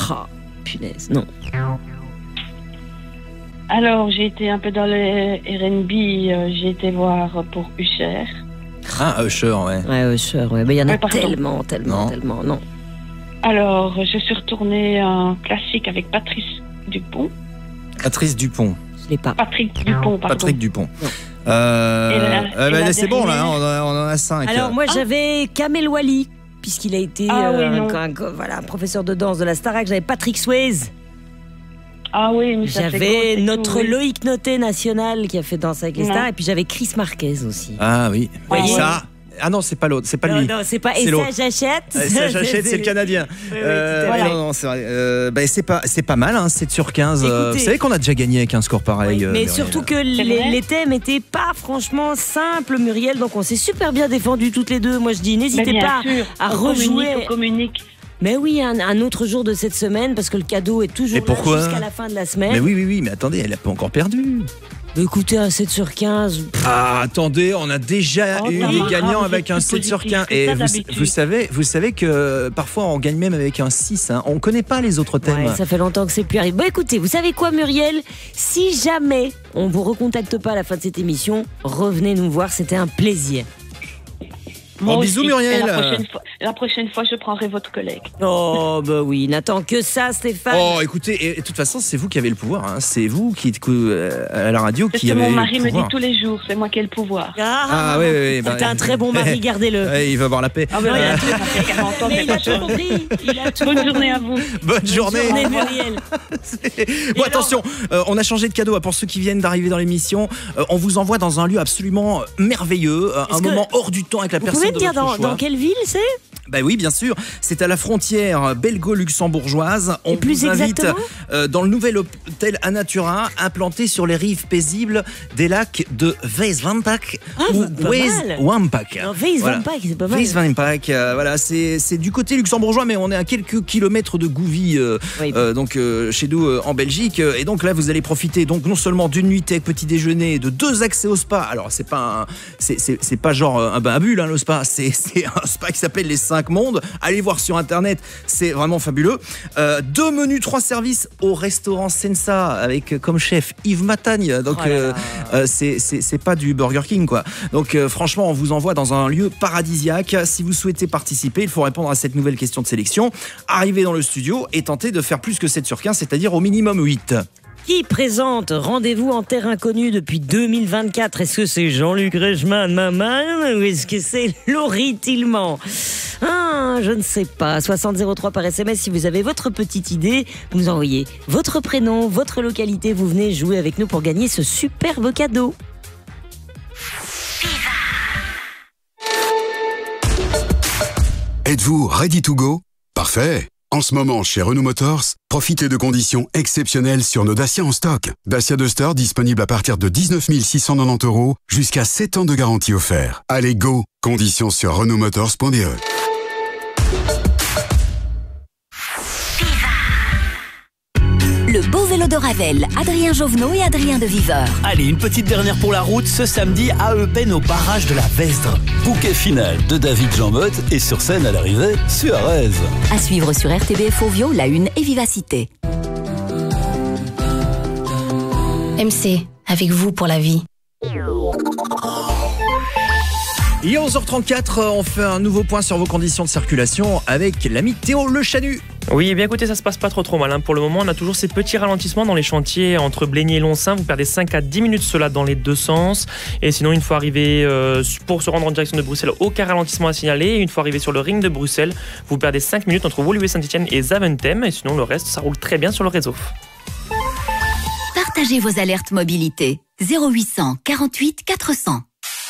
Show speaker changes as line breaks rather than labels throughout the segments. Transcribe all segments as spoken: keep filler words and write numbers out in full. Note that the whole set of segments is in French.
Ah, punaise, non.
Alors, j'ai été un peu dans le R and B, euh, j'ai été voir pour Usher.
Ah, Usher, ouais.
Ouais, Usher, ouais. Mais il y en a
Ouais, pardon.
tellement, tellement,
Non.
tellement, non.
Alors, je suis retournée en classique avec Patrice Dupont.
Patrice Dupont.
Je l'ai pas.
Patrick Dupont, pardon.
Patrick Dupont.
Et
Euh,
la-
euh,
et
bah,
la
c'est bon, là,
dernière.
hein, on, en a, on en a cinq.
Alors, moi,
Ah.
j'avais Kamel Wally, puisqu'il a été
Ah
euh,
oui, non.
un, un- voilà, professeur de danse de la Starac. J'avais Patrick Swayze.
Ah oui, mais ça fait
J'avais
gros, c'est
notre
tout, oui.
Loïc Noté national qui a fait Danse avec les
Non.
stars. Et puis j'avais Chris Marquez aussi.
Ah oui.
Ah, oui.
Ça. Ah non, c'est pas l'autre, c'est pas
non,
lui.
non, c'est pas.
C'est
Et
l'autre.
ça, j'achète.
Euh, ça, j'achète, c'est le Canadien.
Oui, oui,
Euh,
tout à fait.
non, non, c'est vrai. Euh, bah, c'est pas, c'est pas mal, hein, sept sur quinze. Euh,
Écoutez.
vous savez qu'on a déjà gagné avec un score pareil.
Oui,
euh,
mais
Muriel.
surtout que
C'est
les,
vrai
les thèmes étaient pas franchement simples, Muriel. Donc on s'est super bien défendus toutes les deux. Moi je dis,
Mais
n'hésitez
bien
pas
sûr,
à
on
rejouer.
communique, on communique.
Mais oui, un, un autre jour de cette semaine parce que le cadeau est toujours
Et pourquoi
là jusqu'à la fin de la semaine.
Mais oui, oui, oui, mais attendez, elle a pas encore perdu.
Écoutez, un sept sur quinze. pff,
Ah, attendez, on a déjà
Oh,
eu
ça
des
va,
gagnants
vous
avec
êtes
un
plus
sept sur
positif
quinze.
que
Et
ça,
vous,
d'habitude.
vous savez, vous savez que parfois on gagne même avec un six. Hein. On connaît pas les autres thèmes.
Ouais, ça fait longtemps que c'est plus arrivé. Bon, écoutez, vous savez quoi, Muriel? Si jamais on vous recontacte pas à la fin de cette émission, revenez nous voir, c'était un plaisir.
Moi
Oh, bisous,
aussi.
Muriel.
Et La prochaine, fois, la prochaine fois, je prendrai votre collègue.
Oh, bah oui, n'attends que ça, Stéphane.
Oh, écoutez, et, et de toute façon, c'est vous qui avez le pouvoir. Hein. C'est vous qui êtes euh, à la radio
C'est ce
qui
que
avez
mon
le
mari me dit
pouvoir.
tous les jours, c'est moi qui ai le pouvoir.
Ah, oui, oui, oui.
C'est
bah,
un très bon mari, gardez-le.
Ouais, il va avoir la paix.
Ah ben,
Non, il a
ça fait quarante ans,
Mais
c'est
il a
pas
tout
sûr.
compris. Il a tout
Bonne
compris.
journée à vous.
Bonne journée.
Bonne journée, Muriel.
Bon, attention, euh, on a changé de cadeau. Pour ceux qui viennent d'arriver dans l'émission, euh, on vous envoie dans un lieu absolument merveilleux, euh, un
Est-ce que-
moment hors du temps avec la
Vous
personne
pouvez me
de
dire
votre
dans,
choix.
dans quelle ville c'est?
Bah oui, bien sûr. C'est à la frontière belgo-luxembourgeoise. On
Et plus
vous invite
exactement
euh, dans le nouvel hôtel Anatura, implanté sur les rives paisibles des lacs de Weiswampak
Ah,
ou
pas mal.
Weiswampak.
Non, Weiswampak, c'est pas mal.
Weiswampak, euh, voilà, c'est c'est du côté luxembourgeois, mais on est à quelques kilomètres de Gouvy, euh,
Oui.
euh, donc euh, chez nous euh, en Belgique. Et donc là, vous allez profiter donc non seulement d'une nuitée avec petit déjeuner, de deux accès au spa. Alors c'est pas un- c'est c'est c'est pas genre un bain à bulles, hein, le spa. C'est c'est un spa qui s'appelle les cinq mondes. Allez voir sur internet, c'est vraiment fabuleux. Euh, deux menus, trois services au restaurant Sensa avec euh, comme chef Yves Matagne. Donc
Oh là
euh,
là.
euh, c'est c'est c'est pas du Burger King quoi. Donc euh, franchement, on vous envoie dans un lieu paradisiaque. Si vous souhaitez participer, il faut répondre à cette nouvelle question de sélection. Arrivez dans le studio et tentez de faire plus que sept sur quinze, c'est-à-dire au minimum huit.
Qui présente Rendez-vous en terre inconnue depuis deux mille vingt-quatre? Est-ce que c'est Jean-Luc Reichmann, maman, ou est-ce que c'est Laurie Tillman? Ah, je ne sais pas. soixante zéro trois par S M S si vous avez votre petite idée. Vous nous envoyez votre prénom, votre localité. Vous venez jouer avec nous pour gagner ce superbe cadeau.
Êtes-vous ready to go? Parfait. En ce moment, chez Renault Motors, profitez de conditions exceptionnelles sur nos Dacia en stock. Dacia Duster disponible à partir de dix-neuf mille six cent quatre-vingt-dix euros, jusqu'à sept ans de garantie offert. Allez, go! Conditions sur renault motors point b e.
Le beau vélo de Ravel, Adrien Jovenot et Adrien de Viveur.
Allez, une petite dernière pour la route, ce samedi à Eupen au barrage de la Vesdre. Bouquet final de David Jean-Motte et sur scène à l'arrivée, Suarez.
À suivre sur R T B F Ovio, La Une et Vivacité.
M C, avec vous pour la vie.
Il est onze heures trente-quatre, on fait un nouveau point sur vos conditions de circulation avec l'ami Théo Le Chanu.
Oui, eh bien écoutez, ça se passe pas trop trop mal. Hein. Pour le moment, on a toujours ces petits ralentissements dans les chantiers entre Blény et Loncin. Vous perdez cinq à dix minutes cela dans les deux sens. Et sinon, une fois arrivé euh, pour se rendre en direction de Bruxelles, aucun ralentissement à signaler. Et une fois arrivé sur le ring de Bruxelles, vous perdez cinq minutes entre Woluwe Saint-Etienne et Zaventem. Et sinon, le reste, ça roule très bien sur le réseau.
Partagez vos alertes mobilité. zéro huit cent quarante-huit quatre cents.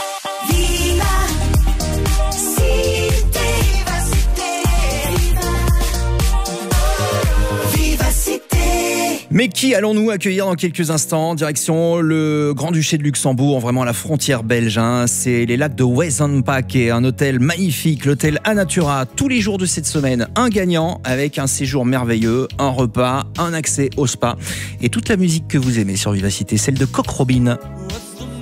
Mais qui allons-nous accueillir dans quelques instants? Direction le Grand-Duché de Luxembourg, vraiment à la frontière belge. Hein. C'est les lacs de Weiswampak et un hôtel magnifique, l'hôtel Anatura. Tous les jours de cette semaine, un gagnant avec un séjour merveilleux, un repas, un accès au spa et toute la musique que vous aimez sur Vivacité, celle de Coq Robin.